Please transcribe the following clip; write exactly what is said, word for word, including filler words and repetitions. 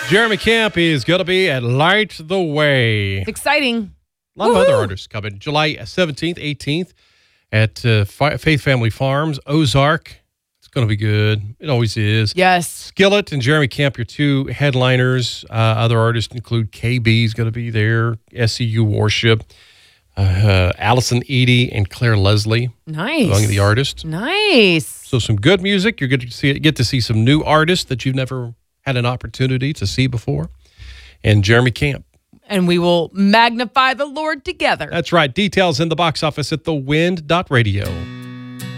Jeremy Camp is going to be at Light the Way. It's exciting. A lot Woo-hoo. of other artists coming. July seventeenth, eighteenth at uh, Faith Family Farms, Ozark. It's going to be good. It always is. Yes. Skillet and Jeremy Camp, your two headliners. Uh, other artists include K B is going to be there, S C U Worship, uh, Allison Eady, and Claire Leslie. Nice. Among the artists. Nice. So some good music. You're going to see, get to see some new artists that you've never had an opportunity to see before. And Jeremy Camp. And we will magnify the Lord together. That's right. Details in the box office at the wind dot radio.